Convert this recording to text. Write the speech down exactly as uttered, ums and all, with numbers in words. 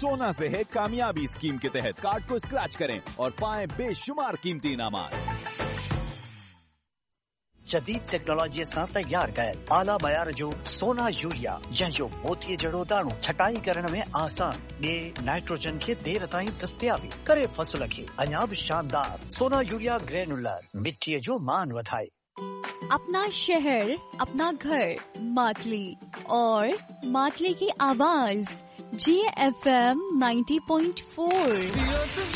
सोना से है कामयाबी स्कीम के तहत कार्ड को स्क्रैच करें और पाएं बेशुमार कीमती इनामात। जदीद टेक्नोलॉजी सां तैयार कयल आला बयार जो सोना यूरिया जंहिंजो मोतीअ जहिड़ो दाणो छटाई करण में आसान, ॿिए नाइट्रोजन खे देर ताईं दस्तियाबी करे फसल खे अञा बि शानदार। सोना यूरिया ग्रेनुलर मिट्टीअ जो मान वधाए। अपना शहर, अपना घर, मातली और मातली की आवाज जी F M ninety point four.